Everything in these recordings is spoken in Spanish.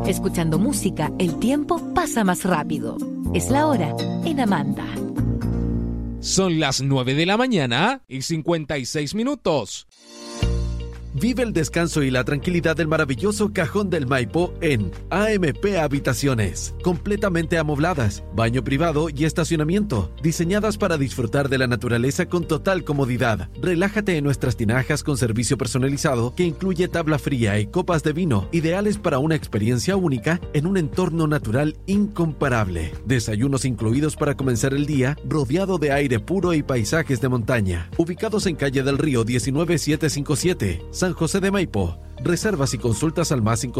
Escuchando música, el tiempo pasa más rápido. Es la hora en Amanda. Son las 9 de la mañana y 56 minutos. Vive el descanso y la tranquilidad del maravilloso Cajón del Maipo en AMP Habitaciones. Completamente amobladas, baño privado y estacionamiento. Diseñadas para disfrutar de la naturaleza con total comodidad. Relájate en nuestras tinajas con servicio personalizado que incluye tabla fría y copas de vino. Ideales para una experiencia única en un entorno natural incomparable. Desayunos incluidos para comenzar el día rodeado de aire puro y paisajes de montaña. Ubicados en Calle del Río 19757. San José de Maipo. Reservas y consultas al más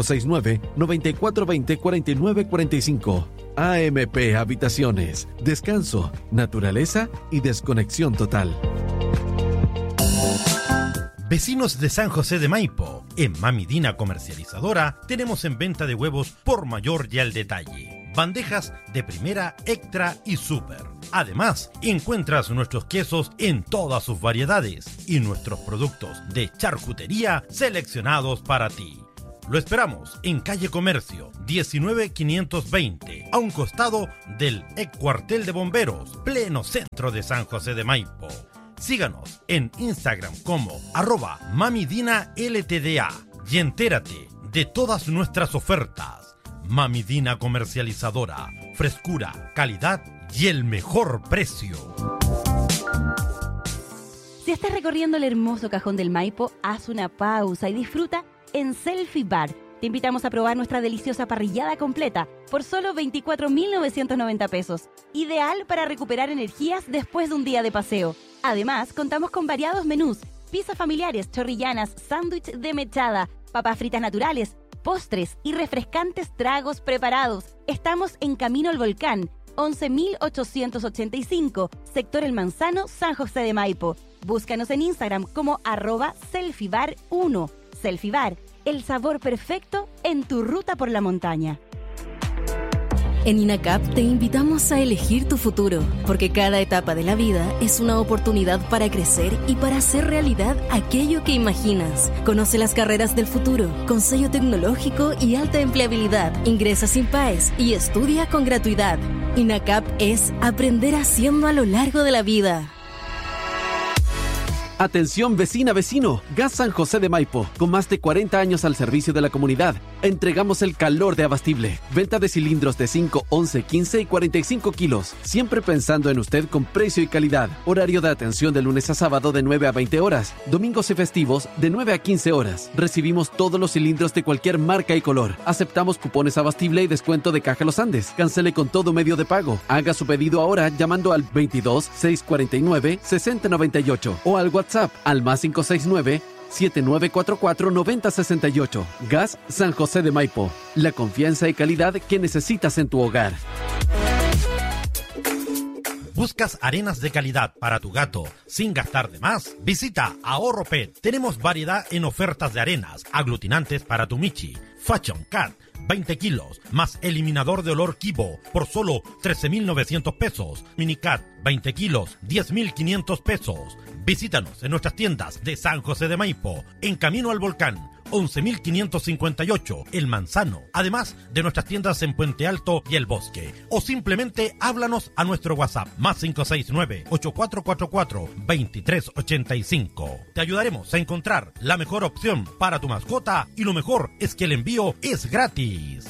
569-9420-4945. AMP Habitaciones. Descanso, naturaleza y desconexión total. Vecinos de San José de Maipo, en Mami Dina Comercializadora tenemos en venta de huevos por mayor y al detalle. Bandejas de primera, extra y super. Además, encuentras nuestros quesos en todas sus variedades y nuestros productos de charcutería seleccionados para ti. Lo esperamos en Calle Comercio 19520, a un costado del ex cuartel de bomberos, pleno centro de San José de Maipo. Síganos en Instagram como @mamidinaltda y entérate de todas nuestras ofertas. Mami Dina Comercializadora, frescura, calidad y el mejor precio. Si estás recorriendo el hermoso Cajón del Maipo, haz una pausa y disfruta en Selfie Bar. Te invitamos a probar nuestra deliciosa parrillada completa por solo 24.990 pesos. Ideal para recuperar energías después de un día de paseo. Además, contamos con variados menús, pizzas familiares, chorrillanas, sándwich de mechada, papas fritas naturales, postres y refrescantes tragos preparados. Estamos en Camino al Volcán, 11.885, sector El Manzano, San José de Maipo. Búscanos en Instagram como @selfiebar1. Selfiebar, el sabor perfecto en tu ruta por la montaña. En INACAP te invitamos a elegir tu futuro, porque cada etapa de la vida es una oportunidad para crecer y para hacer realidad aquello que imaginas. Conoce las carreras del futuro, con sello tecnológico y alta empleabilidad. Ingresa sin PAES y estudia con gratuidad. INACAP es aprender haciendo a lo largo de la vida. Atención vecina, vecino, Gas San José de Maipo, con más de 40 años al servicio de la comunidad. Entregamos el calor de Abastible. Venta de cilindros de 5, 11, 15 y 45 kilos. Siempre pensando en usted con precio y calidad. Horario de atención de lunes a sábado de 9 a 20 horas. Domingos y festivos de 9 a 15 horas. Recibimos todos los cilindros de cualquier marca y color. Aceptamos cupones Abastible y descuento de Caja Los Andes. Cancele con todo medio de pago. Haga su pedido ahora llamando al 22 649 6098 o al WhatsApp al más 569-7944-9068. Gas San José de Maipo. La confianza y calidad que necesitas en tu hogar. ¿Buscas arenas de calidad para tu gato sin gastar de más? Visita Ahorro Pet. Tenemos variedad en ofertas de arenas, aglutinantes para tu Michi, Fashion Cat, 20 kilos, más eliminador de olor Kibo por solo 13.900 pesos. Minicat, 20 kilos, 10.500 pesos. Visítanos en nuestras tiendas de San José de Maipo, en Camino al Volcán, 11.558, El Manzano, además de nuestras tiendas en Puente Alto y El Bosque. O simplemente háblanos a nuestro WhatsApp, más 569-8444-2385. Te ayudaremos a encontrar la mejor opción para tu mascota y lo mejor es que el envío es gratis.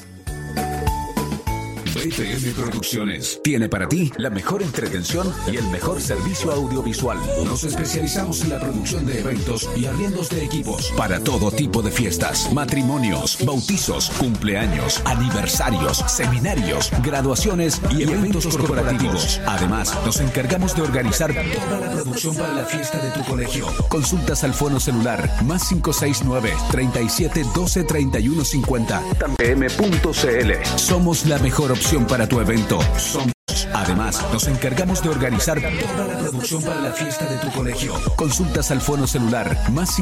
BPM Producciones tiene para ti la mejor entretención y el mejor servicio audiovisual. Nos especializamos en la producción de eventos y arriendos de equipos para todo tipo de fiestas, matrimonios, bautizos, cumpleaños, aniversarios, seminarios, graduaciones y eventos corporativos. Además, nos encargamos de organizar toda la producción para la fiesta de tu colegio. Consultas al fono celular más 569-3712-3150. Tampm.cl. Somos la mejor opción para tu evento. Además, nos encargamos de organizar toda la producción para la fiesta de tu colegio. Consultas al fono celular más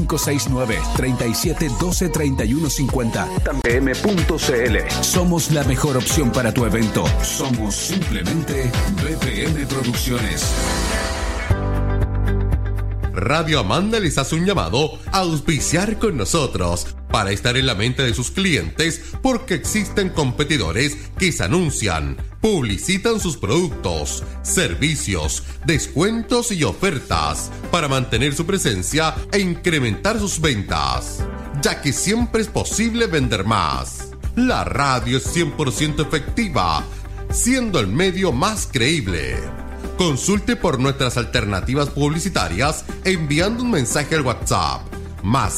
569-3712-3150. Tampm.cl. Somos la mejor opción para tu evento. Somos simplemente BPM Producciones. Radio Amanda les hace un llamado a auspiciar con nosotros para estar en la mente de sus clientes, porque existen competidores que se anuncian, publicitan sus productos, servicios, descuentos y ofertas para mantener su presencia e incrementar sus ventas, ya que siempre es posible vender más. La radio es 100% efectiva, siendo el medio más creíble. Consulte por nuestras alternativas publicitarias enviando un mensaje al WhatsApp más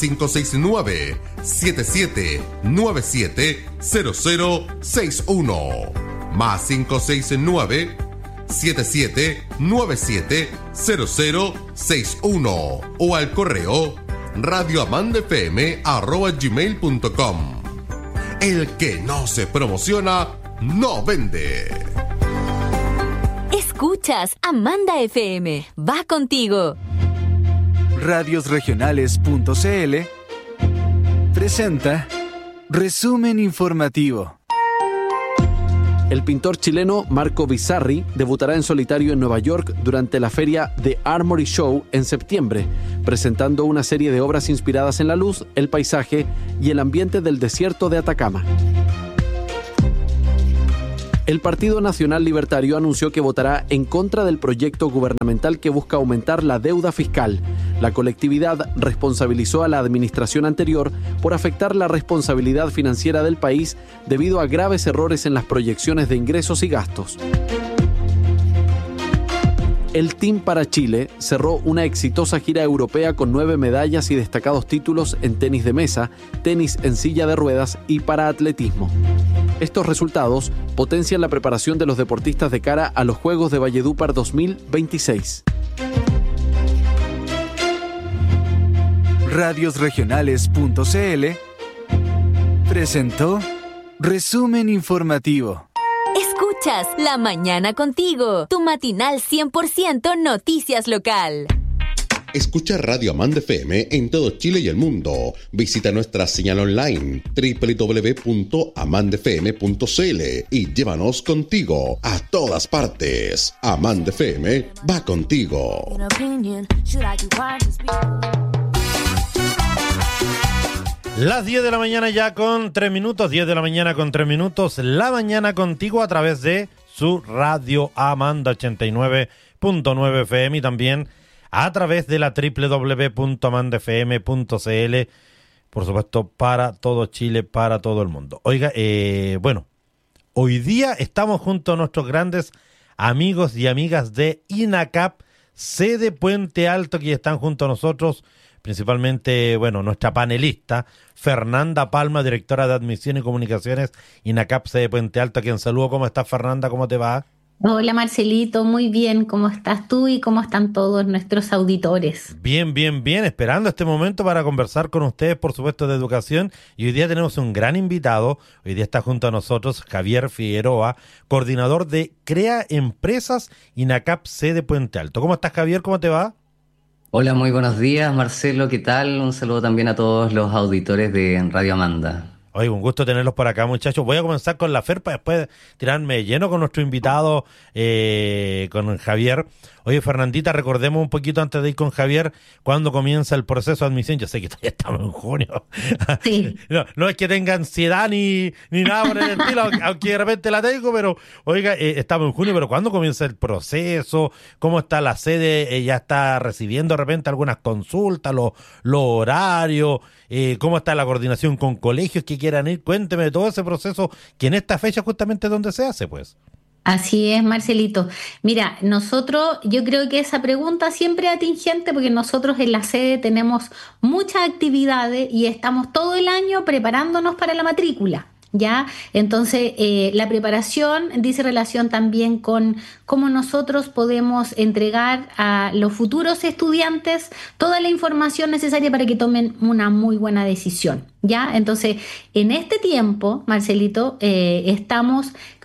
569-7797-0061 más 569-7797-0061 o al correo radioamandafm@gmail.com. El que no se promociona, no vende. Escuchas Amanda FM. Va contigo. Radiosregionales.cl presenta Resumen Informativo. El pintor chileno Marco Bizzarri debutará en solitario en Nueva York durante la feria The Armory Show en septiembre, presentando una serie de obras inspiradas en la luz, el paisaje y el ambiente del desierto de Atacama. El Partido Nacional Libertario anunció que votará en contra del proyecto gubernamental que busca aumentar la deuda fiscal. La colectividad responsabilizó a la administración anterior por afectar la responsabilidad financiera del país debido a graves errores en las proyecciones de ingresos y gastos. El Team para Chile cerró una exitosa gira europea con 9 medallas y destacados títulos en tenis de mesa, tenis en silla de ruedas y para atletismo. Estos resultados potencian la preparación de los deportistas de cara a los Juegos de Valledupar 2026. Radiosregionales.cl presentó Resumen Informativo. Escuchas La Mañana Contigo, tu matinal 100% noticias local. Escucha Radio Amanda FM en todo Chile y el mundo. Visita nuestra señal online www.amandafm.cl y llévanos contigo a todas partes. Amanda FM va contigo. Las 10 de la mañana ya con 3 minutos, 10 de la mañana con 3 minutos, La Mañana Contigo a través de su Radio Amanda 89.9 FM y también a través de la www.amandafm.cl, por supuesto, para todo Chile, para todo el mundo. Oiga, bueno, hoy día estamos junto a nuestros grandes amigos y amigas de INACAP, sede Puente Alto, que están junto a nosotros, principalmente, bueno, nuestra panelista, Fernanda Palma, directora de Admisión y Comunicaciones, INACAP, sede Puente Alto, a quien saludo. ¿Cómo estás, Fernanda? ¿Cómo te va? Hola Marcelito, muy bien, ¿cómo estás tú y cómo están todos nuestros auditores? Bien, bien, bien, esperando este momento para conversar con ustedes, por supuesto, de educación, y hoy día tenemos un gran invitado. Hoy día está junto a nosotros Javier Figueroa, coordinador de CREA Empresas INACAP sede Puente Alto. ¿Cómo estás, Javier? ¿Cómo te va? Hola, muy buenos días, Marcelo, ¿qué tal? Un saludo también a todos los auditores de Radio Amanda. Oye, un gusto tenerlos por acá, muchachos. Voy a comenzar con la Fer para después tirarme lleno con nuestro invitado, con Javier. Oye, Fernandita, recordemos un poquito antes de ir con Javier, cuándo comienza el proceso de admisión. Yo sé que todavía estamos en junio. Sí. No es que tenga ansiedad ni nada por el estilo, aunque de repente la tengo, pero oiga, estamos en junio, pero ¿cuándo comienza el proceso? ¿Cómo está la sede? ¿Ya está recibiendo de repente algunas consultas, los horarios? ¿Cómo está la coordinación con colegios que quieran ir? Cuénteme de todo ese proceso que en esta fecha justamente es donde se hace, pues. Así es, Marcelito. Mira, nosotros, yo creo que esa pregunta siempre es atingente porque nosotros en la sede tenemos muchas actividades y estamos todo el año preparándonos para la matrícula. ¿Ya? Entonces, la preparación dice relación también con cómo nosotros podemos entregar a los futuros estudiantes toda la información necesaria para que tomen una muy buena decisión, ¿ya? Entonces, en este tiempo, Marcelito, estamos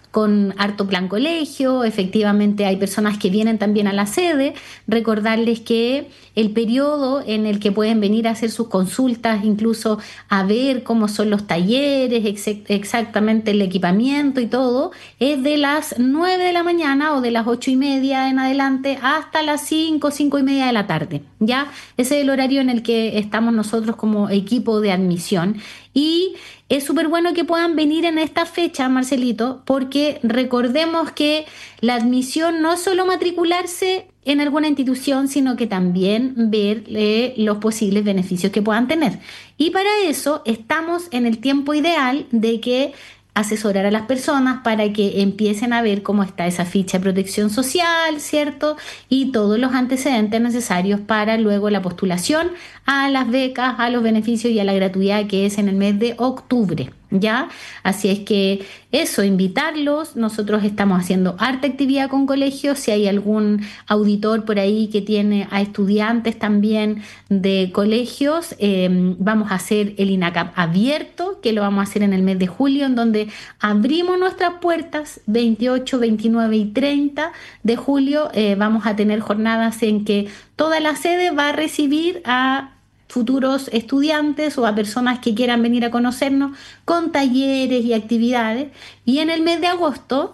con harto plan colegio. Efectivamente hay personas que vienen también a la sede. Recordarles que el periodo en el que pueden venir a hacer sus consultas, incluso a ver cómo son los talleres, exactamente el equipamiento y todo, es de las 9 de la mañana o de las 8:30 en adelante hasta las 5:30 de la tarde. ¿Ya? Ese es el horario en el que estamos nosotros como equipo de admisión. Y es súper bueno que puedan venir en esta fecha, Marcelito, porque recordemos que la admisión no es solo matricularse en alguna institución, sino que también ver los posibles beneficios que puedan tener. Y para eso estamos en el tiempo ideal de que asesorar a las personas para que empiecen a ver cómo está esa ficha de protección social, ¿cierto? Y todos los antecedentes necesarios para luego la postulación a las becas, a los beneficios y a la gratuidad que es en el mes de octubre, ¿ya? Así es que eso, invitarlos. Nosotros estamos haciendo harta actividad con colegios. Si hay algún auditor por ahí que tiene a estudiantes también de colegios, vamos a hacer el INACAP abierto, que lo vamos a hacer en el mes de julio, en donde abrimos nuestras puertas 28, 29 y 30 de julio. Vamos a tener jornadas en que toda la sede va a recibir a futuros estudiantes o a personas que quieran venir a conocernos con talleres y actividades. Y en el mes de agosto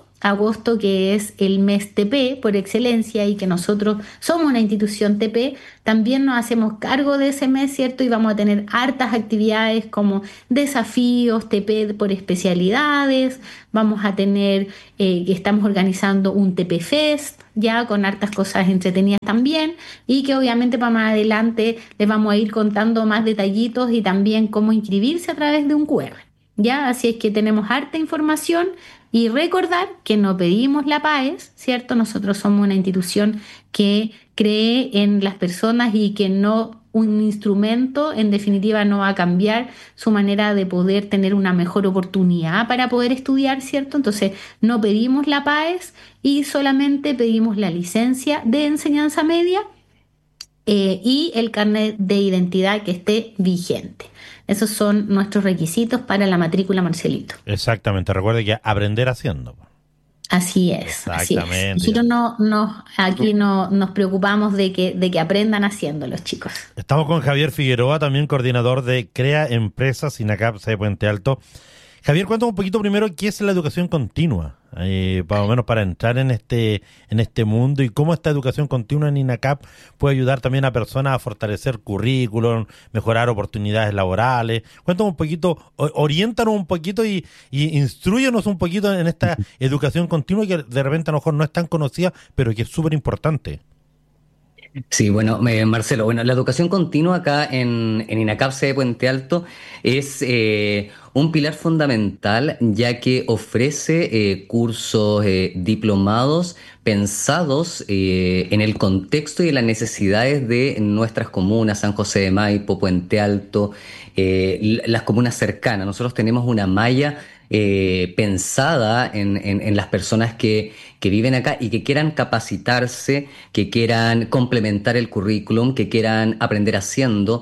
que es el mes TP por excelencia y que nosotros somos una institución TP, también nos hacemos cargo de ese mes, ¿cierto? Y vamos a tener hartas actividades como desafíos, TP por especialidades. Vamos a tener, estamos organizando un TP Fest, ya con hartas cosas entretenidas también, y que obviamente para más adelante les vamos a ir contando más detallitos y también cómo inscribirse a través de un QR, ¿ya? Así es que tenemos harta información. Y recordar que no pedimos la PAES, ¿cierto? Nosotros somos una institución que cree en las personas y que no un instrumento, en definitiva, no va a cambiar su manera de poder tener una mejor oportunidad para poder estudiar, ¿cierto? Entonces, no pedimos la PAES y solamente pedimos la licencia de enseñanza media y el carnet de identidad que esté vigente. Esos son nuestros requisitos para la matrícula, Marcelito. Exactamente, recuerde que aprender haciendo. Así es, así es. Nosotros aquí no nos preocupamos de que aprendan haciendo los chicos. Estamos con Javier Figueroa, también coordinador de CREA Empresas INACAP de Puente Alto. Javier, cuéntame un poquito primero qué es la educación continua, más o menos para entrar en este mundo, y cómo esta educación continua en INACAP puede ayudar también a personas a fortalecer currículum, mejorar oportunidades laborales. Cuéntame un poquito, oriéntanos un poquito y instrúyenos un poquito en esta educación continua que de repente a lo mejor no es tan conocida, pero que es súper importante. Sí, bueno, Marcelo, la educación continua acá en INACAP de Puente Alto es un pilar fundamental, ya que ofrece cursos diplomados pensados en el contexto y en las necesidades de nuestras comunas, San José de Maipo, Puente Alto, las comunas cercanas. Nosotros tenemos una malla pensada en las personas que viven acá y que quieran capacitarse, que quieran complementar el currículum, que quieran aprender haciendo,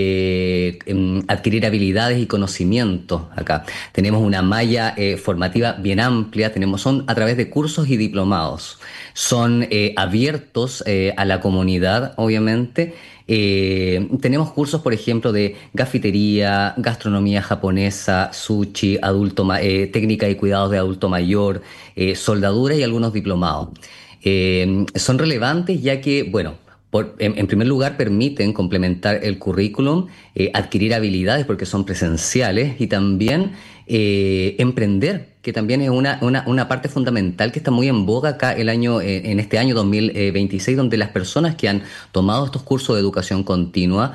adquirir habilidades y conocimientos acá. Tenemos una malla formativa bien amplia, son a través de cursos y diplomados. Son abiertos a la comunidad, obviamente. Tenemos cursos, por ejemplo, de gafitería, gastronomía japonesa, sushi, técnica y cuidados de adulto mayor, soldadura y algunos diplomados. Son relevantes ya que, bueno, en primer lugar permiten complementar el currículum, adquirir habilidades porque son presenciales, y también emprender, que también es una parte fundamental que está muy en boga acá en este año 2026, donde las personas que han tomado estos cursos de educación continua,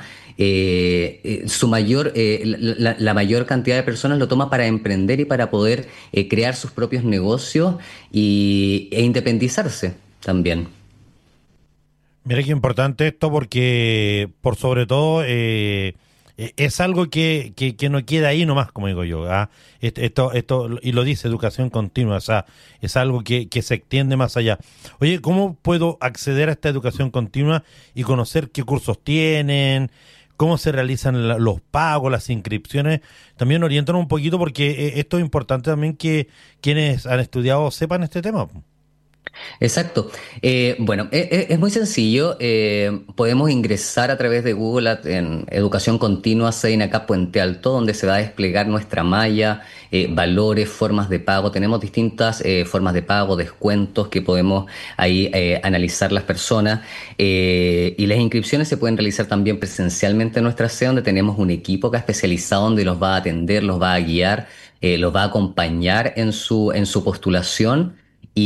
la mayor cantidad de personas lo toma para emprender y para poder crear sus propios negocios e independizarse también. Mira qué importante esto, porque por sobre todo es algo que no queda ahí nomás, como digo yo. Esto y lo dice educación continua, o sea, es algo que se extiende más allá. Oye, ¿cómo puedo acceder a esta educación continua y conocer qué cursos tienen? cómo se realizan los pagos, las inscripciones. También orientan un poquito porque esto es importante también que quienes han estudiado sepan este tema. Exacto. Bueno, es muy sencillo. Podemos ingresar a través de Google en Educación Continua CEDINACAP Puente Alto, donde se va a desplegar nuestra malla, valores, formas de pago. Tenemos distintas formas de pago, descuentos que podemos ahí analizar las personas. Y las inscripciones se pueden realizar también presencialmente en nuestra sede, donde tenemos un equipo acá especializado donde los va a atender, los va a guiar, los va a acompañar en su postulación.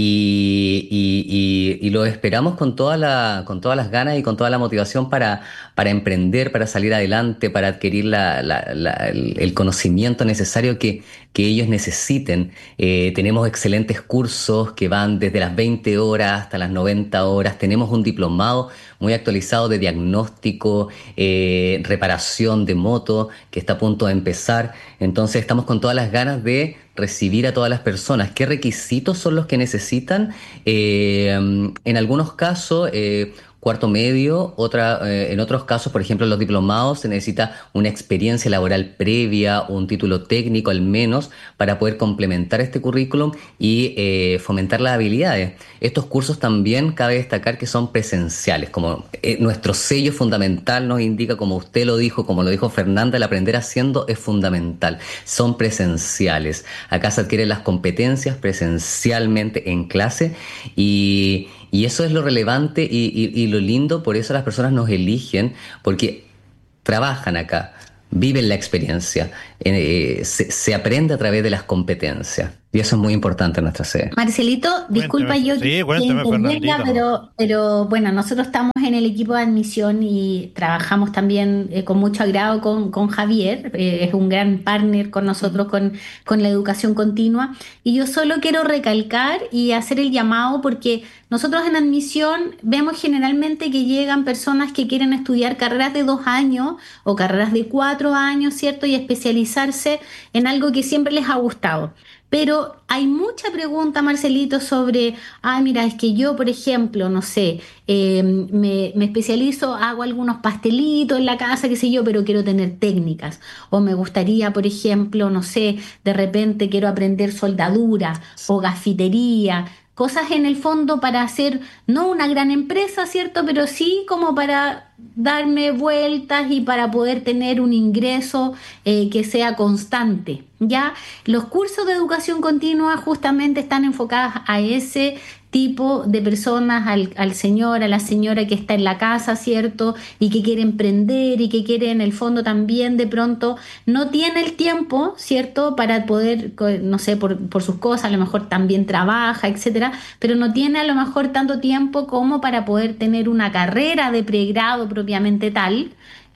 Y lo esperamos con todas las ganas y con toda la motivación para emprender, para salir adelante, para adquirir el conocimiento necesario que ellos necesiten. Tenemos excelentes cursos que van desde las 20 horas hasta las 90 horas. Tenemos un diplomado muy actualizado de diagnóstico, reparación de moto, que está a punto de empezar. Entonces estamos con todas las ganas de recibir a todas las personas. ¿Qué requisitos son los que necesitan? En algunos casos, cuarto medio, en otros casos, por ejemplo, en los diplomados se necesita una experiencia laboral previa, un título técnico al menos, para poder complementar este currículum y fomentar las habilidades. Estos cursos también cabe destacar que son presenciales, como nuestro sello fundamental nos indica, como usted lo dijo, como lo dijo Fernanda, el aprender haciendo es fundamental. Son presenciales. Acá se adquieren las competencias presencialmente en clase y eso es lo relevante y lo lindo, por eso las personas nos eligen, porque trabajan acá, viven la experiencia, se aprende a través de las competencias. Y eso es muy importante en nuestra sede. Marcelito, disculpa cuéntame, pero bueno, nosotros estamos en el equipo de admisión y trabajamos también con mucho agrado con Javier, es un gran partner con nosotros con la educación continua. Y yo solo quiero recalcar y hacer el llamado porque nosotros en admisión vemos generalmente que llegan personas que quieren estudiar carreras de 2 años o carreras de 4 años, ¿cierto? Y especializarse en algo que siempre les ha gustado. Pero hay mucha pregunta, Marcelito, sobre, mira, es que yo, por ejemplo, no sé, me especializo, hago algunos pastelitos en la casa, qué sé yo, pero quiero tener técnicas. O me gustaría, por ejemplo, no sé, de repente quiero aprender soldadura o gafitería. Cosas en el fondo para hacer, no una gran empresa, ¿cierto? Pero sí como para darme vueltas y para poder tener un ingreso que sea constante. Ya los cursos de educación continua justamente están enfocados a ese tipo de personas, al señor, a la señora que está en la casa, ¿cierto? Y que quiere emprender y que quiere en el fondo también de pronto no tiene el tiempo, ¿cierto? Para poder, no sé, por sus cosas, a lo mejor también trabaja, etcétera, pero no tiene a lo mejor tanto tiempo como para poder tener una carrera de pregrado propiamente tal.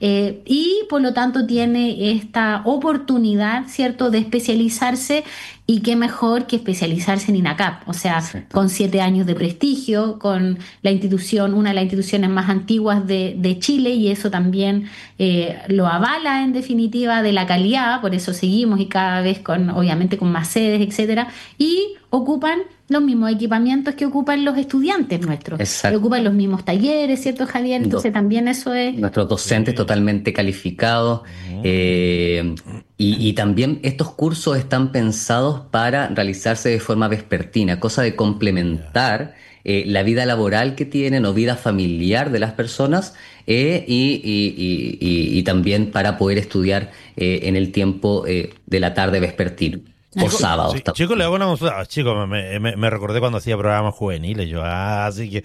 Y por lo tanto tiene esta oportunidad, ¿cierto?, de especializarse, y qué mejor que especializarse en INACAP, o sea, con 7 años de prestigio, con la institución, una de las instituciones más antiguas de Chile, y eso también lo avala en definitiva de la calidad, por eso seguimos y cada vez obviamente con más sedes, etcétera, y ocupan los mismos equipamientos que ocupan los estudiantes nuestros. Exacto. Ocupan los mismos talleres, ¿cierto, Javier? Entonces también eso es... Nuestros docentes totalmente calificados. Y también estos cursos están pensados para realizarse de forma vespertina, cosa de complementar la vida laboral que tienen o vida familiar de las personas y también para poder estudiar en el tiempo de la tarde vespertino. O sábado. Sí, chicos, le hago una consulta. Chicos, me recordé cuando hacía programas juveniles. Yo, así que.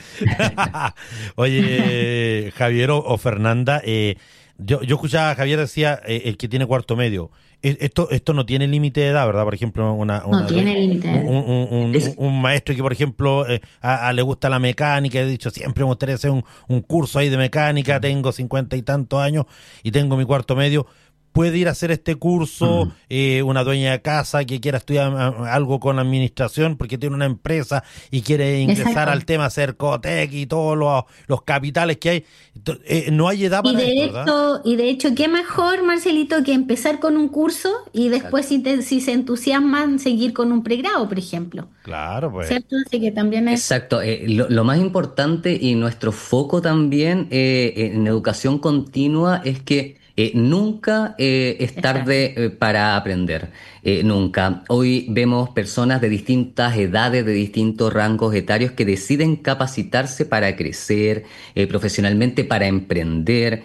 Oye, Javier o Fernanda, yo escuchaba a Javier decía el que tiene cuarto medio. Esto no tiene límite de edad, ¿verdad? Por ejemplo, no tiene límite de edad. Un maestro que, por ejemplo, le gusta la mecánica, he dicho, siempre me gustaría hacer un curso ahí de mecánica, tengo 50 y tantos años y tengo mi cuarto medio. Puede ir a hacer este curso, una dueña de casa que quiera estudiar algo con administración porque tiene una empresa y quiere ingresar Exacto. al tema Cercotec y todos los capitales que hay. No hay edad para esto, ¿verdad? Y de hecho, qué mejor, Marcelito, que empezar con un curso y después, si se entusiasman, seguir con un pregrado, por ejemplo. Claro, pues. ¿Cierto? Así que también es... Exacto. Lo más importante y nuestro foco también en educación continua es que Nunca es tarde para aprender, nunca. Hoy vemos personas de distintas edades, de distintos rangos etarios que deciden capacitarse para crecer profesionalmente, para emprender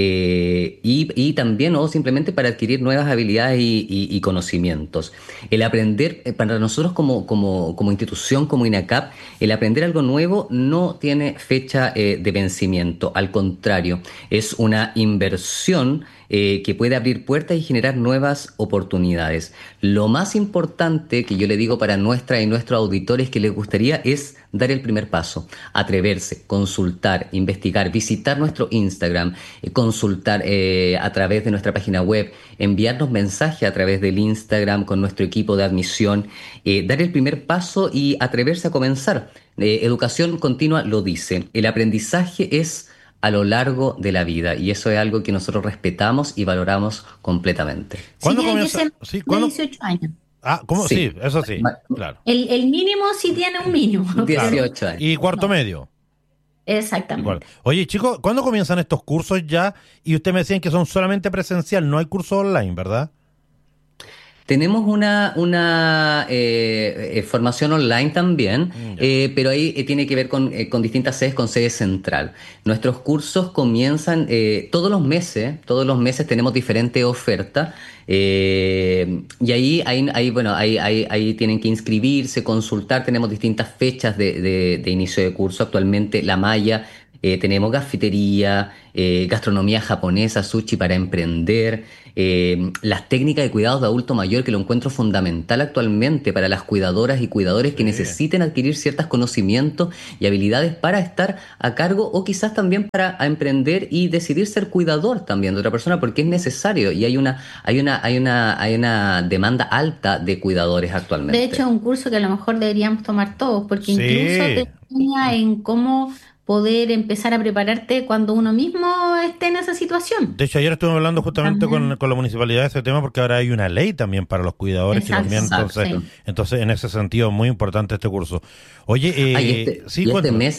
y también o simplemente para adquirir nuevas habilidades y conocimientos. El aprender, para nosotros como institución, como INACAP, el aprender algo nuevo no tiene fecha de vencimiento. Al contrario, es una inversión que puede abrir puertas y generar nuevas oportunidades. Lo más importante que yo le digo para nuestra y nuestros auditores que les gustaría es dar el primer paso, atreverse, consultar, investigar, visitar nuestro Instagram, consultar a través de nuestra página web, enviarnos mensajes a través del Instagram con nuestro equipo de admisión, dar el primer paso y atreverse a comenzar. Educación continua lo dice, el aprendizaje es a lo largo de la vida y eso es algo que nosotros respetamos y valoramos completamente. ¿Cuándo tiene comienza? que ser Sí, de ¿cuándo? 18 años. Ah, ¿cómo? Sí. Sí, eso sí, claro. El mínimo sí tiene un mínimo. 18 años. ¿Y cuarto medio? Exactamente. Igual. Oye, chicos, ¿cuándo comienzan estos cursos ya? Y ustedes me decían que son solamente presencial, no hay cursos online, ¿verdad? Tenemos una formación online también, pero ahí tiene que ver con distintas sedes, con sede central. Nuestros cursos comienzan todos los meses tenemos diferentes ofertas. Y ahí tienen que inscribirse, consultar. Tenemos distintas fechas de inicio de curso. Actualmente La Maya, tenemos cafetería, gastronomía japonesa, sushi para emprender, las técnicas de cuidados de adulto mayor, que lo encuentro fundamental actualmente para las cuidadoras y cuidadores que necesiten adquirir ciertos conocimientos y habilidades para estar a cargo o quizás también para emprender y decidir ser cuidador también de otra persona, porque es necesario y hay una demanda alta de cuidadores actualmente. De hecho, es un curso que a lo mejor deberíamos tomar todos, porque incluso te enseña en cómo poder empezar a prepararte cuando uno mismo esté en esa situación. De hecho, ayer estuvimos hablando justamente con la municipalidad de ese tema, porque ahora hay una ley también para los cuidadores. Exacto, que también, entonces, en ese sentido, muy importante este curso. Oye, este mes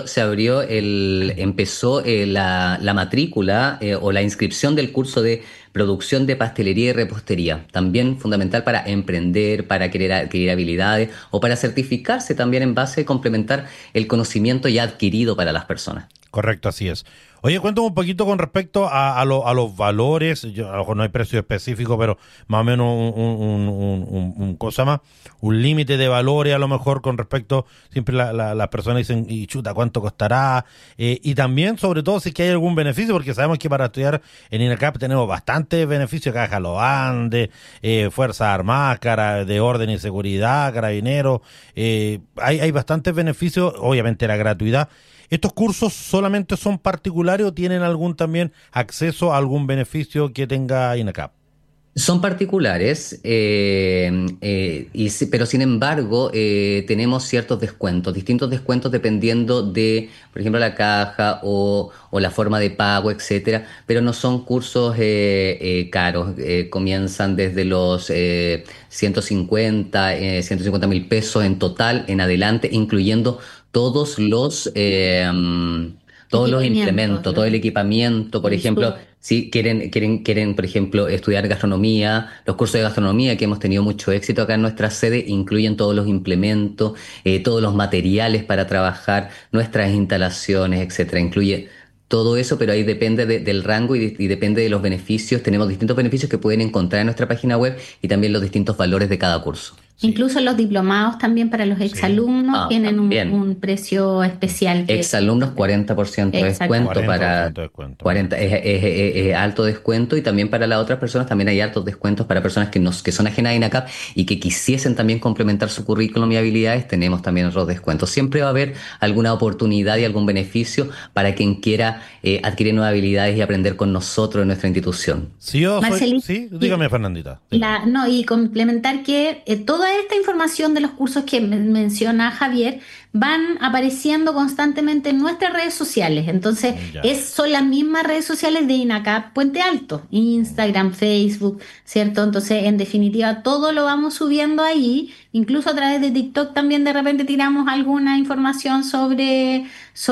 empezó la matrícula o la inscripción del curso de producción de pastelería y repostería, también fundamental para emprender, para querer adquirir habilidades o para certificarse también en base a complementar el conocimiento ya adquirido para las personas. Correcto, así es. Oye, cuéntame un poquito con respecto a los valores. A lo mejor no hay precio específico, pero más o menos un límite de valores a lo mejor con respecto, siempre las personas dicen, y chuta, ¿cuánto costará? Y también, sobre todo, si es que hay algún beneficio, porque sabemos que para estudiar en INACAP tenemos bastantes beneficios, Caja Los Andes, Fuerzas Armadas, de orden y seguridad, Carabineros, hay bastantes beneficios, obviamente la gratuidad. ¿Estos cursos solamente son particulares o tienen algún también acceso a algún beneficio que tenga INACAP? Son particulares, pero sin embargo tenemos ciertos descuentos, distintos descuentos dependiendo de, por ejemplo, la caja o la forma de pago, etcétera, pero no son cursos caros, comienzan desde los 150,000 pesos en total en adelante, incluyendo todos los implementos, todo el equipamiento. Por ejemplo, si quieren, por ejemplo, estudiar gastronomía, los cursos de gastronomía que hemos tenido mucho éxito acá en nuestra sede incluyen todos los implementos, todos los materiales para trabajar, nuestras instalaciones, etcétera. Incluye todo eso, pero ahí depende del rango y depende de los beneficios. Tenemos distintos beneficios que pueden encontrar en nuestra página web y también los distintos valores de cada curso. Incluso los diplomados también para los exalumnos tienen un precio especial. Exalumnos 40% de descuento. 40 es alto descuento, y también para las otras personas también hay altos descuentos para personas que son ajenas a INACAP y que quisiesen también complementar su currículum y habilidades. Tenemos también otros descuentos. Siempre va a haber alguna oportunidad y algún beneficio para quien quiera adquirir nuevas habilidades y aprender con nosotros en nuestra institución. Sí, dígame, Fernandita. Y complementar que toda esta información de los cursos que menciona Javier van apareciendo constantemente en nuestras redes sociales. Entonces, son las mismas redes sociales de INACAP Puente Alto, Instagram, Facebook, ¿cierto? Entonces, en definitiva, todo lo vamos subiendo ahí incluso a través de TikTok también de repente tiramos alguna información sobre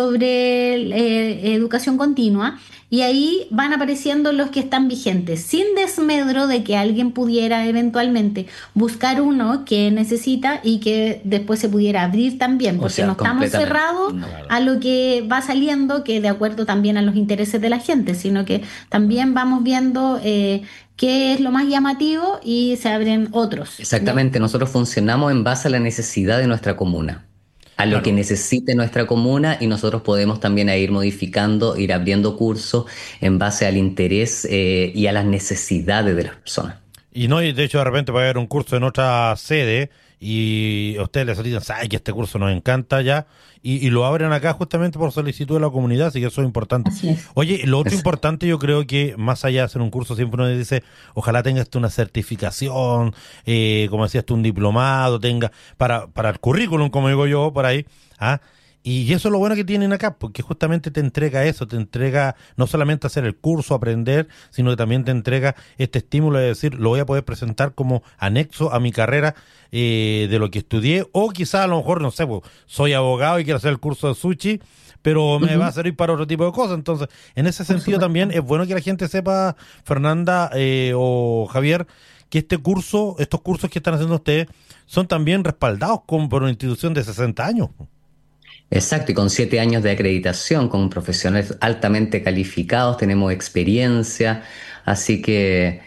educación continua, y ahí van apareciendo los que están vigentes, sin desmedro de que alguien pudiera eventualmente buscar uno que necesita y que después se pudiera abrir también, porque no estamos cerrados a lo que va saliendo, que de acuerdo también a los intereses de la gente, sino que también vamos viendo qué es lo más llamativo y se abren otros. Exactamente, nosotros funcionamos en base a la necesidad de nuestra comuna, a lo que necesite nuestra comuna, y nosotros podemos también ir modificando, ir abriendo cursos en base al interés y a las necesidades de las personas. Y no, y de hecho de repente va a haber un curso en otra sede y a ustedes les solicitan, ¡ay, que este curso nos encanta ya! Y lo abren acá justamente por solicitud de la comunidad, así que eso es importante. Así es. Oye, lo otro importante, yo creo que más allá de hacer un curso, siempre uno dice, ojalá tengas una certificación, como decías tú, un diplomado, tenga para el currículum, como digo yo, por ahí, ¿ah? Y eso es lo bueno que tienen acá, porque justamente te entrega eso, te entrega no solamente hacer el curso, aprender, sino que también te entrega este estímulo de decir, lo voy a poder presentar como anexo a mi carrera de lo que estudié, o quizás a lo mejor, no sé, pues, soy abogado y quiero hacer el curso de sushi, pero me va a servir para otro tipo de cosas. Entonces, en ese sentido también es bueno que la gente sepa, Fernanda o Javier, que estos cursos que están haciendo ustedes, son también respaldados por una institución de 60 años. Exacto, y con 7 años de acreditación, con profesionales altamente calificados, tenemos experiencia, así que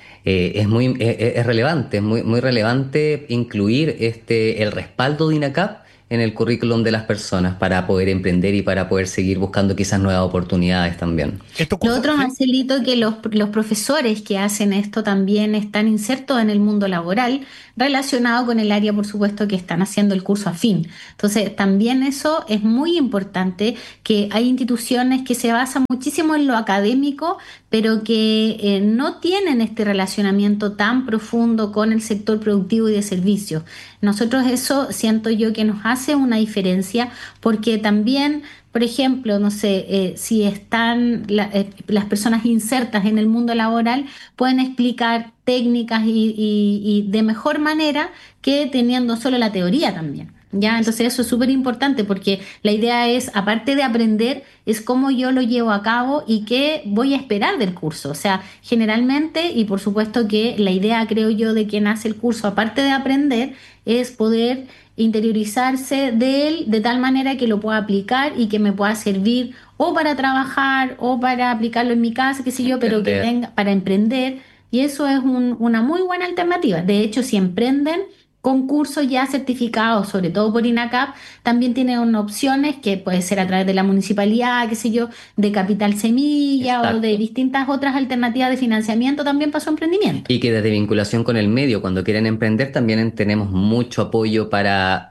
es relevante, es muy relevante incluir el respaldo de INACAP en el currículum de las personas para poder emprender y para poder seguir buscando quizás nuevas oportunidades también. Lo otro, Marcelito, que los profesores que hacen esto también están insertos en el mundo laboral, relacionado con el área, por supuesto, que están haciendo el curso afín. Entonces, también eso es muy importante, que hay instituciones que se basan muchísimo en lo académico, pero que no tienen este relacionamiento tan profundo con el sector productivo y de servicios. Nosotros eso siento yo que nos hace una diferencia, porque también, por ejemplo, no sé, si están las personas insertas en el mundo laboral, pueden explicar técnicas y de mejor manera que teniendo solo la teoría también. ¿Ya? Entonces eso es súper importante, porque la idea es, aparte de aprender, es cómo yo lo llevo a cabo y qué voy a esperar del curso. O sea, generalmente, y por supuesto que la idea, creo yo, de quien hace el curso, aparte de aprender, es poder interiorizarse de él de tal manera que lo pueda aplicar y que me pueda servir o para trabajar o para aplicarlo en mi casa, qué sé yo, pero que tenga para emprender. Y eso es una muy buena alternativa. De hecho, si emprenden con cursos ya certificados, sobre todo por INACAP, también tienen opciones que puede ser a través de la municipalidad, qué sé yo, de Capital Semilla. Exacto. O de distintas otras alternativas de financiamiento también para su emprendimiento. Y que desde vinculación con el medio, cuando quieren emprender, también tenemos mucho apoyo para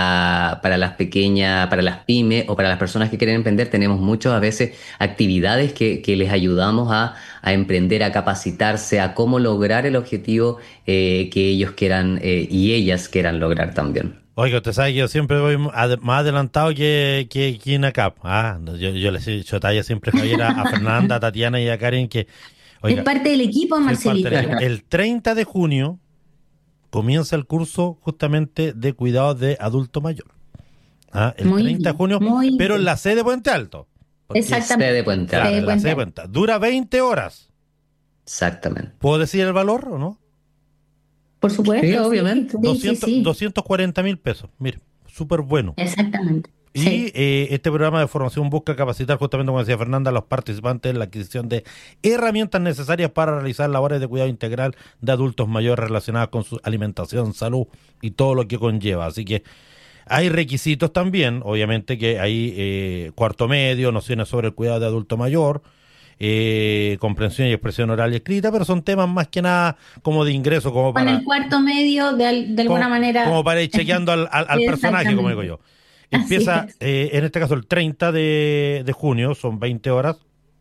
las pequeñas, para las pymes o para las personas que quieren emprender. Tenemos muchas a veces actividades que les ayudamos a emprender, a capacitarse, a cómo lograr el objetivo que ellos quieran y ellas quieran lograr también. Oiga, usted sabe que yo siempre voy más adelantado que INACAP. Yo les he dicho talla siempre, Javier, a Fernanda, a Tatiana y a Karen, que... Oiga, es parte del equipo, Marcelito. El 30 de junio comienza el curso justamente de cuidados de adulto mayor. El 30 de junio, pero en la sede de Puente Alto. Exactamente. Sede de Puente Alto. La sede de Puente Alto. Dura 20 horas. Exactamente. ¿Puedo decir el valor o no? Por supuesto. Sí, obviamente. 240.000 pesos. Mire, súper bueno. Exactamente. Y sí. Este programa de formación busca capacitar, justamente como decía Fernanda, a los participantes en la adquisición de herramientas necesarias para realizar labores de cuidado integral de adultos mayores relacionadas con su alimentación, salud y todo lo que conlleva. Así que hay requisitos también, obviamente que hay cuarto medio, nociones sobre el cuidado de adulto mayor, comprensión y expresión oral y escrita, pero son temas más que nada como de ingreso, como para... Con el cuarto medio, de alguna manera... Como para ir chequeando al personaje, como digo yo. Empieza, en este caso, el 30 de junio, son 20 horas.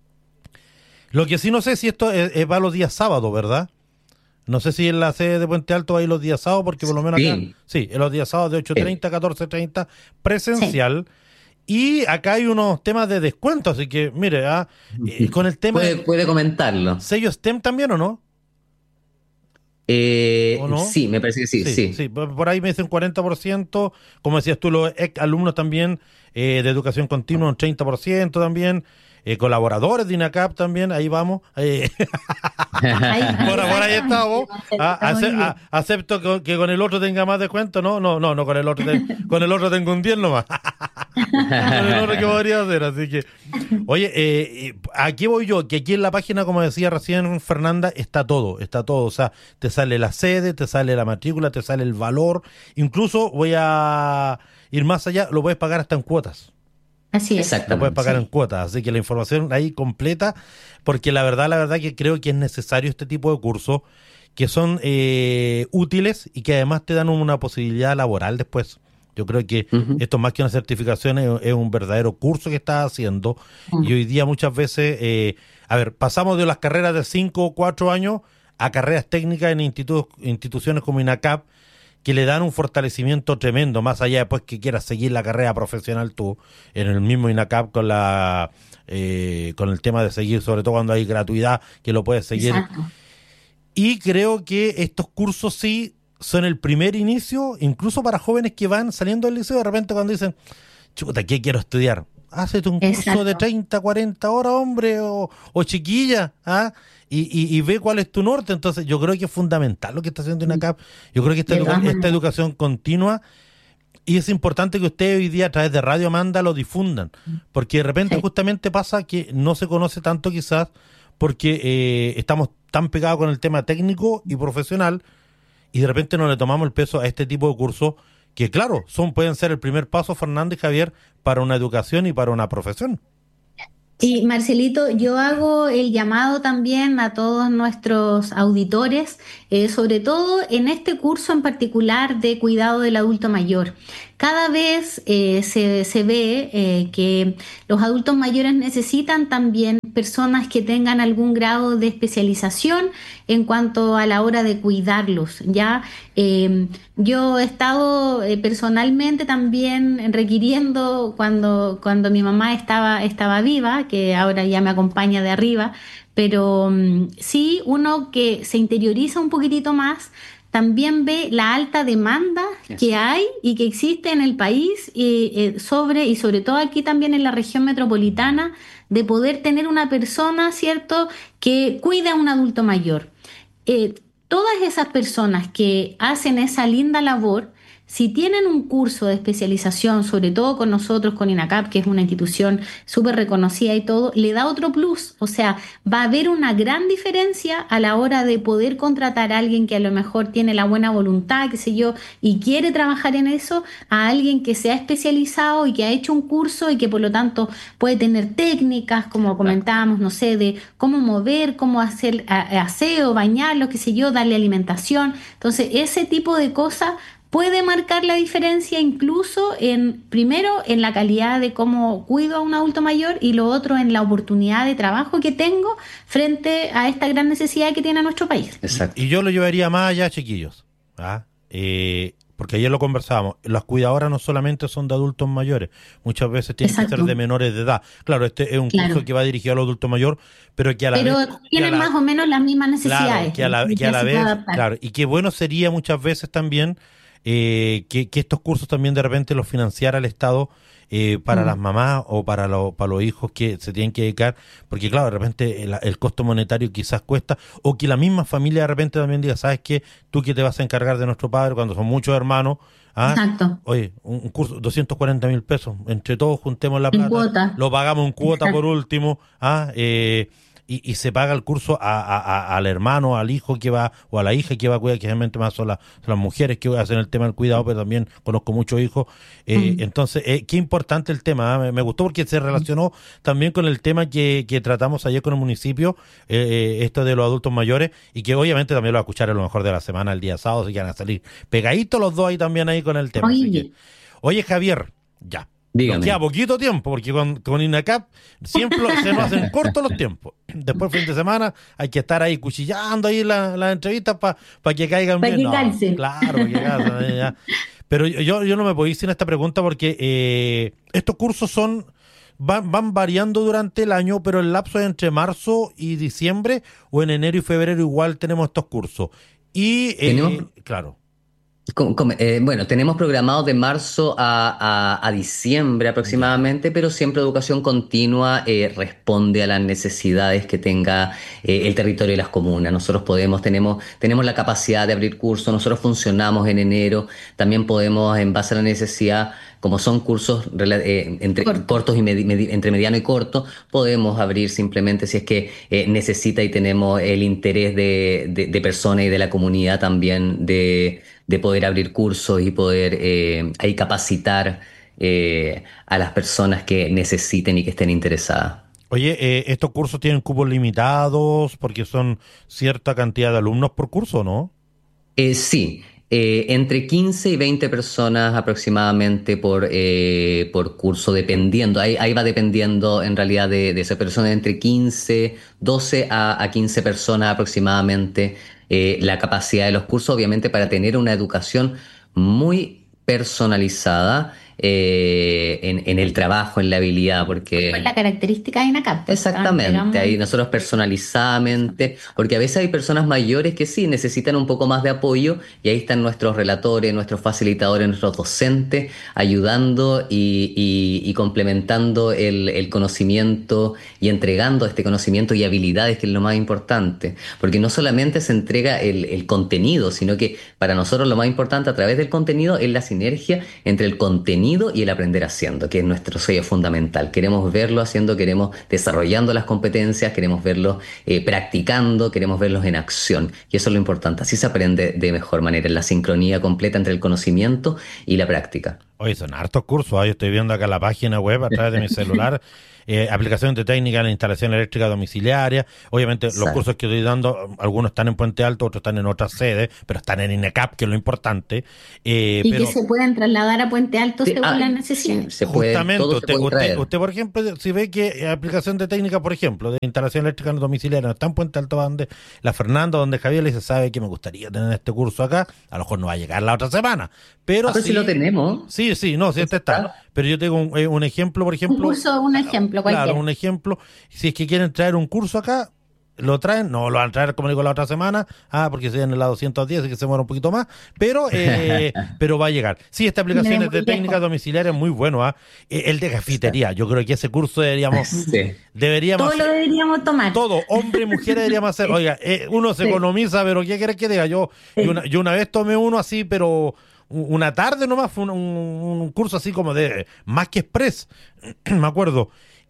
Lo que sí no sé si esto va los días sábados, ¿verdad? No sé si en la sede de Puente Alto va a ir los días sábados, porque por lo menos acá... Sí, en los días sábados de 8:30 a 14:30, presencial. Sí. Y acá hay unos temas de descuento, así que, mire, con el tema... Puede comentarlo. ¿Sello STEM también o no? ¿O no? Sí, me parece que sí. Sí, por ahí me dicen 40%, como decías tú, los alumnos también de educación continua, un 30% también, colaboradores de INACAP también, ahí vamos. Por ahí estamos. Acepto que con el otro tenga más descuento, no, con el otro con el otro tengo un 10 nomás. Con el otro que podría hacer, así que... Oye, aquí voy yo, que aquí en la página, como decía recién Fernanda, está todo, o sea, te sale la sede, te sale la matrícula, te sale el valor, incluso voy a ir más allá, lo puedes pagar hasta en cuotas. Así es. Lo puedes pagar en cuotas, así que la información ahí completa, porque la verdad que creo que es necesario este tipo de cursos que son útiles y que además te dan una posibilidad laboral después. Yo creo que esto más que una certificación es un verdadero curso que estás haciendo y hoy día muchas veces, pasamos de las carreras de 5 o 4 años a carreras técnicas en instituciones como INACAP que le dan un fortalecimiento tremendo, más allá después que quieras seguir la carrera profesional tú, en el mismo INACAP con el tema de seguir, sobre todo cuando hay gratuidad, que lo puedes seguir. Exacto. Y creo que estos cursos sí son el primer inicio, incluso para jóvenes que van saliendo del liceo, de repente cuando dicen, chuta, ¿qué quiero estudiar? Hácete un curso de 30, 40 horas, hombre, o chiquilla, y ve cuál es tu norte. Entonces yo creo que es fundamental lo que está haciendo INACAP. Yo creo que esta educación continua, y es importante que ustedes hoy día a través de Radio Amanda lo difundan, porque de repente justamente pasa que no se conoce tanto quizás porque estamos tan pegados con el tema técnico y profesional, y de repente no le tomamos el peso a este tipo de cursos que, claro, pueden ser el primer paso, Fernando y Javier, para una educación y para una profesión. Sí, Marcelito, yo hago el llamado también a todos nuestros auditores, sobre todo en este curso en particular de cuidado del adulto mayor. Cada vez se ve que los adultos mayores necesitan también personas que tengan algún grado de especialización en cuanto a la hora de cuidarlos, ¿ya? Yo he estado personalmente también requiriendo cuando mi mamá estaba viva, que ahora ya me acompaña de arriba, pero sí, uno que se interioriza un poquitito más, también ve la alta demanda que hay y que existe en el país y sobre todo aquí también en la región metropolitana, de poder tener una persona, ¿cierto?, que cuide a un adulto mayor. Todas esas personas que hacen esa linda labor, si tienen un curso de especialización, sobre todo con nosotros, con INACAP, que es una institución súper reconocida y todo, le da otro plus. O sea, va a haber una gran diferencia a la hora de poder contratar a alguien que a lo mejor tiene la buena voluntad, qué sé yo, y quiere trabajar en eso, a alguien que se ha especializado y que ha hecho un curso y que por lo tanto puede tener técnicas, como comentábamos, no sé, de cómo mover, cómo hacer aseo, bañarlo, qué sé yo, darle alimentación. Entonces, ese tipo de cosas puede marcar la diferencia incluso primero en la calidad de cómo cuido a un adulto mayor y lo otro en la oportunidad de trabajo que tengo frente a esta gran necesidad que tiene nuestro país. Exacto. Y yo lo llevaría más allá, chiquillos, porque ayer lo conversábamos, las cuidadoras no solamente son de adultos mayores, muchas veces tienen que ser de menores de edad. Claro, este es un curso que va dirigido al adulto mayor, pero que a la vez... Pero tienen más o menos las mismas necesidades. Claro, que a la vez, claro, y qué bueno sería muchas veces también que estos cursos también de repente los financiara el Estado para las mamás o para los hijos que se tienen que dedicar, porque claro, de repente el costo monetario quizás cuesta, o que la misma familia de repente también diga, ¿sabes qué? Tú que te vas a encargar de nuestro padre cuando son muchos hermanos, Exacto. Oye, un curso, 240,000 pesos, entre todos juntemos la plata, lo pagamos en cuota. Exacto. Por último, y se paga el curso al hermano, al hijo que va, o a la hija que va a cuidar, que generalmente más son las mujeres que hacen el tema del cuidado, pero también conozco muchos hijos. Entonces, qué importante el tema. Me gustó porque se relacionó también con el tema que tratamos ayer con el municipio, esto de los adultos mayores, y que obviamente también lo va a escuchar a lo mejor de la semana, el día sábado, si van a salir pegaditos los dos ahí también ahí con el tema. Oye, Javier, ya. Dígame. Nos queda poquito tiempo, porque con INACAP siempre se nos hacen cortos los tiempos. Después, fin de semana, hay que estar ahí cuchillando ahí las entrevistas para que caigan bien. Para que calcen. Claro, para que calcen. Ya. Pero yo no me puedo ir sin esta pregunta porque estos cursos van variando durante el año, pero el lapso es entre marzo y diciembre, o en enero y febrero igual tenemos estos cursos. Y, claro. Bueno, tenemos programado de marzo a diciembre aproximadamente, pero siempre Educación Continua responde a las necesidades que tenga el territorio y las comunas. Nosotros tenemos la capacidad de abrir cursos, nosotros funcionamos en enero, también podemos, en base a la necesidad, como son cursos entre cortos y entre mediano y corto, podemos abrir simplemente si es que necesita y tenemos el interés de personas y de la comunidad también de poder abrir cursos y poder ahí capacitar a las personas que necesiten y que estén interesadas. Oye, ¿estos cursos tienen cupos limitados porque son cierta cantidad de alumnos por curso, no? Sí. Entre 15 y 20 personas aproximadamente por curso, dependiendo. Ahí va dependiendo en realidad de esa persona, entre 12 a 15 personas aproximadamente. La capacidad de los cursos, obviamente, para tener una educación muy personalizada en el trabajo, en la habilidad, porque... Pues la característica de INACAP. Exactamente, ahí nosotros personalizadamente, porque a veces hay personas mayores que sí necesitan un poco más de apoyo y ahí están nuestros relatores, nuestros facilitadores, nuestros docentes ayudando y complementando el conocimiento y entregando este conocimiento y habilidades, que es lo más importante, porque no solamente se entrega el contenido, sino que para nosotros lo más importante a través del contenido es la sinergia entre el contenido y el aprender haciendo, que es nuestro sello fundamental. Queremos verlo haciendo, queremos desarrollando las competencias, queremos verlos practicando, queremos verlos en acción. Y eso es lo importante. Así se aprende de mejor manera, en la sincronía completa entre el conocimiento y la práctica. Oye, son hartos cursos. Yo estoy viendo acá la página web a través de mi celular. Aplicación de técnica en la instalación eléctrica domiciliaria. Obviamente los cursos que estoy dando, algunos están en Puente Alto, otros están en otras sedes, pero están en INACAP, que es lo importante. Y que se pueden trasladar a Puente Alto según la necesidad. Se puede, justamente, usted, por ejemplo, si ve que aplicación de técnica, por ejemplo, de instalación eléctrica domiciliaria, no está en Puente Alto, donde la Fernanda, donde Javier le dice, sabe que me gustaría tener este curso acá, a lo mejor no va a llegar la otra semana, pero sí, si lo tenemos. Sí, este está. Pero yo tengo un ejemplo, por ejemplo. Un ejemplo cualquiera. Claro, un ejemplo. Si es que quieren traer un curso acá, lo traen, no lo van a traer como digo la otra semana, porque se en la 210 y que se muera un poquito más, pero va a llegar. Sí, esta aplicación es de técnica domiciliaria es muy bueno, el de cafetería, yo creo que ese curso deberíamos todo lo deberíamos tomar. Todo, hombre y mujer deberíamos hacer. Oiga, uno se economiza, pero ¿qué querés que diga? Yo una vez tomé uno así, pero una tarde nomás, fue un curso así como de más que express, me acuerdo.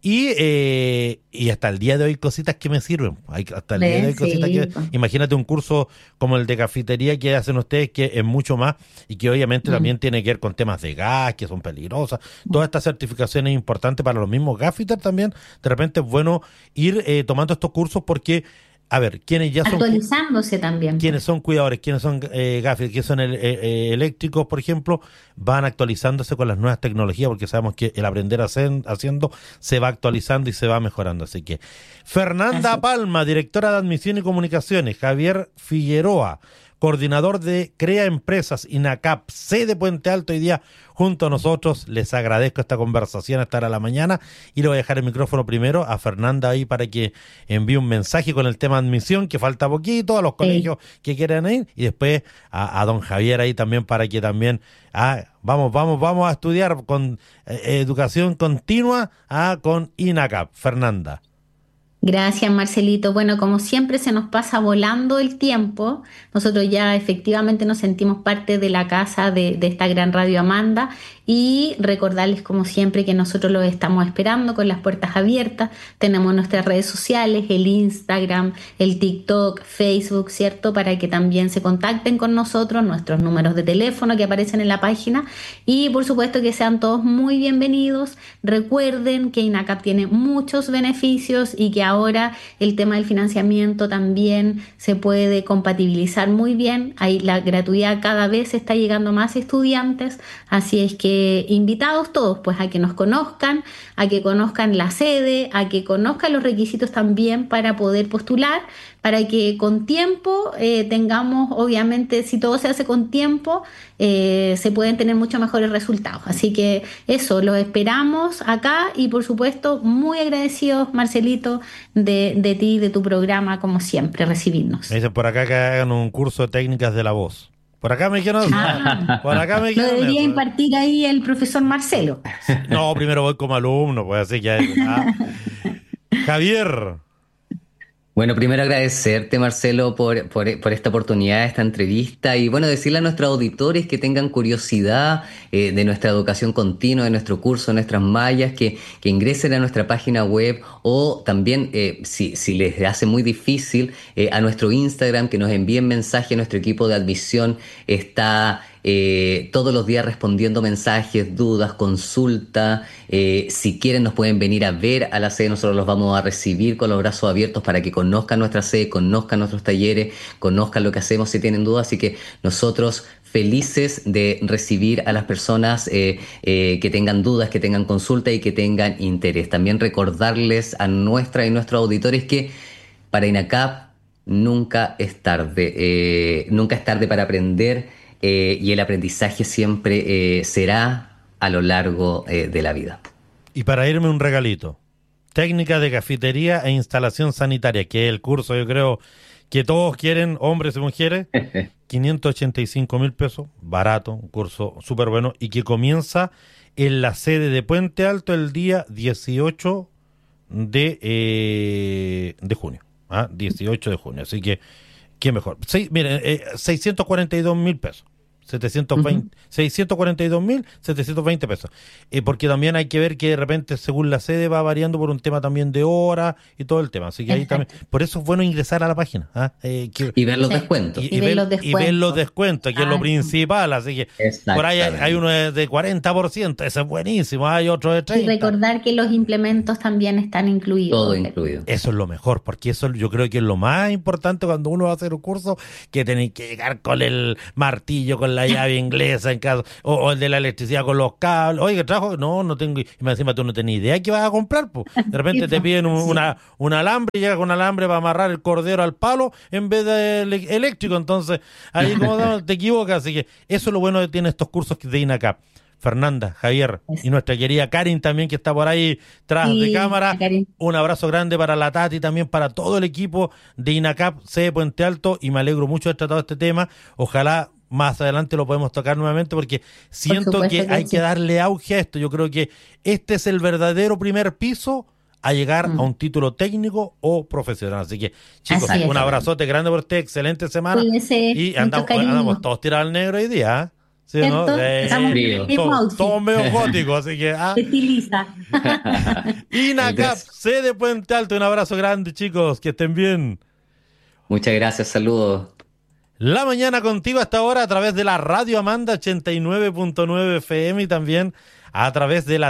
Y hasta el día de hoy cositas que me sirven. Hasta el día de hoy cositas que... Imagínate un curso como el de cafetería que hacen ustedes, que es mucho más y que obviamente también tiene que ver con temas de gas, que son peligrosas. Todas estas certificaciones importantes para los mismos gaffiters también. De repente es bueno ir tomando estos cursos porque... A ver, quienes ya son... Actualizándose también. Quienes son cuidadores, quienes son gaffiters, quienes son eléctricos, por ejemplo, van actualizándose con las nuevas tecnologías porque sabemos que el aprender haciendo se va actualizando y se va mejorando. Así que Fernanda Palma, directora de Admisión y Comunicaciones, Javier Figueroa, coordinador de Crea Empresas INACAP, sede Puente Alto, hoy día junto a nosotros. Les agradezco esta conversación hasta ahora a la mañana y le voy a dejar el micrófono primero a Fernanda ahí para que envíe un mensaje con el tema admisión, que falta poquito, a los colegios que quieran ir, y después a don Javier ahí también para que también vamos a estudiar con educación continua con INACAP. Fernanda. Gracias, Marcelito. Bueno, como siempre se nos pasa volando el tiempo. Nosotros ya efectivamente nos sentimos parte de la casa de esta gran radio Amanda, y recordarles como siempre que nosotros los estamos esperando con las puertas abiertas. Tenemos nuestras redes sociales, el Instagram, el TikTok, Facebook, ¿cierto? Para que también se contacten con nosotros, nuestros números de teléfono que aparecen en la página, y por supuesto que sean todos muy bienvenidos. Recuerden que INACAP tiene muchos beneficios y que ahora el tema del financiamiento también se puede compatibilizar muy bien. Ahí la gratuidad cada vez está llegando a más estudiantes, así es que invitados todos pues a que nos conozcan, a que conozcan la sede, a que conozcan los requisitos también para poder postular, para que con tiempo tengamos, obviamente, si todo se hace con tiempo, se pueden tener mucho mejores resultados. Así que eso, los esperamos acá y por supuesto muy agradecidos, Marcelito, de ti, de tu programa, como siempre, recibirnos. Me dicen por acá que hagan un curso de técnicas de la voz. Por acá me dijeron por acá me dijeron lo debería eso. Impartir ahí el profesor Marcelo. No, primero voy como alumno, pues así que... Javier. Bueno, primero agradecerte, Marcelo, por esta oportunidad, esta entrevista, y bueno, decirle a nuestros auditores que tengan curiosidad de nuestra educación continua, de nuestro curso, de nuestras mallas, que ingresen a nuestra página web, o también, si les hace muy difícil, a nuestro Instagram, que nos envíen mensaje. Nuestro equipo de admisión está todos los días respondiendo mensajes, dudas, consultas. Si quieren nos pueden venir a ver a la sede, nosotros los vamos a recibir con los brazos abiertos para que conozcan nuestra sede, conozcan nuestros talleres, conozcan lo que hacemos si tienen dudas. Así que nosotros felices de recibir a las personas que tengan dudas, que tengan consulta y que tengan interés. También recordarles a nuestra y nuestros auditores que para INACAP nunca es tarde para aprender. Y el aprendizaje siempre será a lo largo de la vida. Y para irme un regalito, técnica de cafetería e instalación sanitaria, que es el curso, yo creo que todos quieren, hombres y mujeres, 585,000 pesos, barato, un curso súper bueno, y que comienza en la sede de Puente Alto el día 18 de junio, 18 de junio, así que qué mejor. Miren, 642,000 pesos. 642,720 pesos. Porque también hay que ver que de repente, según la sede, va variando por un tema también de horas y todo el tema. Así que ahí también, por eso es bueno ingresar a la página. Y ver los descuentos. Y ver los descuentos, que es lo principal. Así que por ahí hay uno de 40%, eso es buenísimo. Hay otro de 30%. Y recordar que los implementos también están incluidos. Todo incluido. Eso es lo mejor, porque eso yo creo que es lo más importante cuando uno va a hacer un curso, que tenéis que llegar con el martillo, con la llave inglesa en caso, o el de la electricidad con los cables. Oye, ¿qué trajo? No tengo. Y encima tú no tenés idea qué vas a comprar, pues. De repente te piden un alambre y llega con alambre para amarrar el cordero al palo en vez de eléctrico. Entonces, ahí como te equivocas. Así que eso es lo bueno que tienen estos cursos de INACAP. Fernanda, Javier y nuestra querida Karin también, que está por ahí tras de cámara. Un abrazo grande para la Tati, también para todo el equipo de INACAP, sede Puente Alto, y me alegro mucho de haber tratado este tema. Ojalá más adelante lo podemos tocar nuevamente, porque siento que hay que darle auge a esto. Yo creo que este es el verdadero primer piso a llegar a un título técnico o profesional. Así que, chicos, un abrazote grande por esta excelente semana. Y andamos todos tirados al negro hoy día, ¿sí, no? Todo medio gótico, así que estiliza. INACAP, sede Puente Alto. Un abrazo grande, chicos, que estén bien. Muchas gracias, saludos. La mañana contigo hasta ahora a través de la Radio Amanda 89.9 FM y también a través de la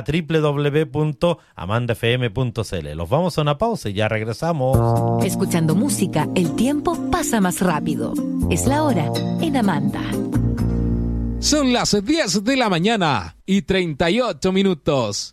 www.amandafm.cl. Los vamos a una pausa y ya regresamos. Escuchando música, el tiempo pasa más rápido. Es la hora en Amanda. Son las 10 de la mañana y 38 minutos.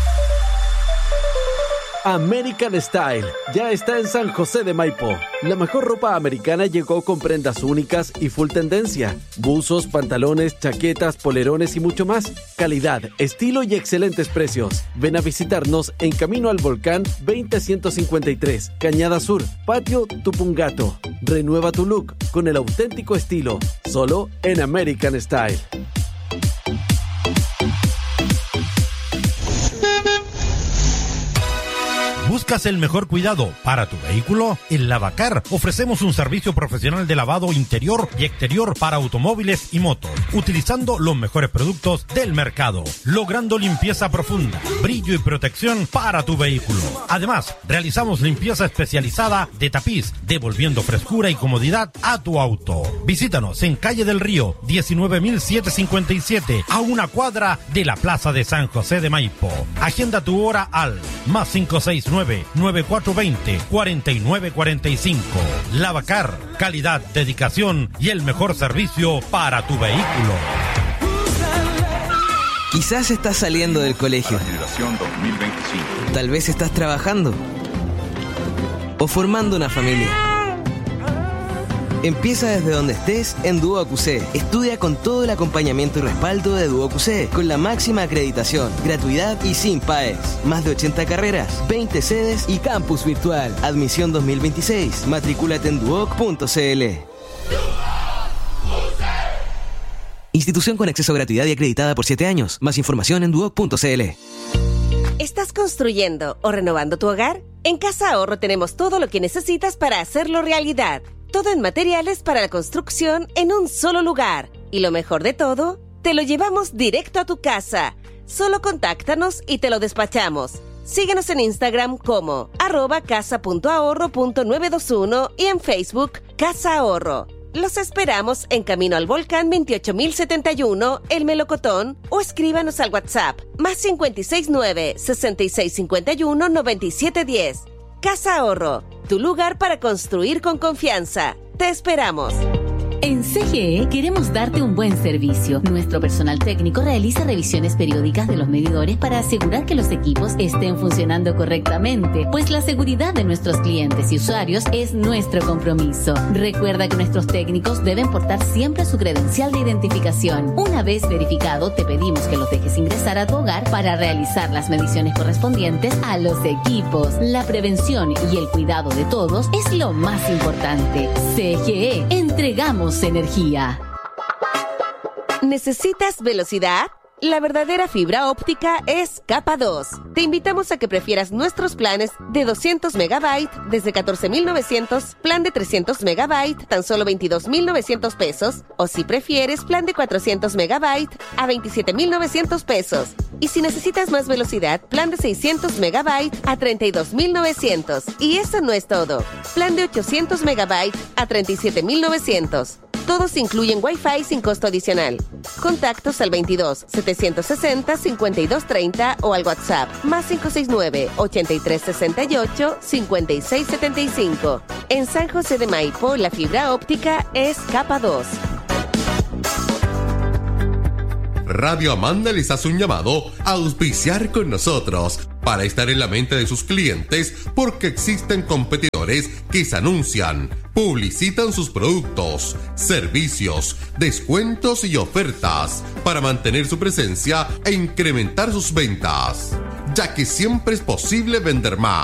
American Style ya está en San José de Maipo. La mejor ropa americana llegó con prendas únicas y full tendencia. Buzos, pantalones, chaquetas, polerones y mucho más. Calidad, estilo y excelentes precios. Ven a visitarnos en Camino al Volcán 20153, Cañada Sur, Patio Tupungato. Renueva tu look con el auténtico estilo, solo en American Style. ¿Buscas el mejor cuidado para tu vehículo? En Lavacar ofrecemos un servicio profesional de lavado interior y exterior para automóviles y motos, utilizando los mejores productos del mercado, logrando limpieza profunda, brillo y protección para tu vehículo. Además, realizamos limpieza especializada de tapiz, devolviendo frescura y comodidad a tu auto. Visítanos en Calle del Río, 19.757, a una cuadra de la Plaza de San José de Maipo. Agenda tu hora al +569-9420-4945. Lavacar, calidad, dedicación y el mejor servicio para tu vehículo. Quizás estás saliendo del colegio. Tal vez estás trabajando o formando una familia. Empieza desde donde estés en Duoc UC. Estudia con todo el acompañamiento y respaldo de Duoc UC, con la máxima acreditación, gratuidad y sin PAES. Más de 80 carreras, 20 sedes y campus virtual. Admisión 2026. Matricúlate en duoc.cl. Institución con acceso a gratuidad y acreditada por 7 años. Más información en duoc.cl. ¿Estás construyendo o renovando tu hogar? En Casa Ahorro tenemos todo lo que necesitas para hacerlo realidad. Todo en materiales para la construcción en un solo lugar. Y lo mejor de todo, te lo llevamos directo a tu casa. Solo contáctanos y te lo despachamos. Síguenos en Instagram como @casa.ahorro.921 y en Facebook Casa Ahorro. Los esperamos en Camino al Volcán 28071, El Melocotón, o escríbanos al WhatsApp +569 6651 9710. Casa Ahorro, tu lugar para construir con confianza. Te esperamos. En CGE queremos darte un buen servicio. Nuestro personal técnico realiza revisiones periódicas de los medidores para asegurar que los equipos estén funcionando correctamente, pues la seguridad de nuestros clientes y usuarios es nuestro compromiso. Recuerda que nuestros técnicos deben portar siempre su credencial de identificación. Una vez verificado, te pedimos que los dejes ingresar a tu hogar para realizar las mediciones correspondientes a los equipos. La prevención y el cuidado de todos es lo más importante. CGE, entregamos energía. ¿Necesitas velocidad? La verdadera fibra óptica es Capa 2. Te invitamos a que prefieras nuestros planes de 200 megabytes desde 14.900, plan de 300 megabytes tan solo 22.900 pesos, o si prefieres plan de 400 megabytes a 27.900 pesos. Y si necesitas más velocidad, plan de 600 megabytes a 32.900. Y eso no es todo. Plan de 800 megabytes a 37.900. Todos incluyen Wi-Fi sin costo adicional. Contactos al 22 760 5230 o al WhatsApp +569 8368 5675. En San José de Maipo, la fibra óptica es Capa 2. Radio Amanda les hace un llamado a auspiciar con nosotros para estar en la mente de sus clientes, porque existen competidores que se anuncian, publicitan sus productos, servicios, descuentos y ofertas para mantener su presencia e incrementar sus ventas, ya que siempre es posible vender más.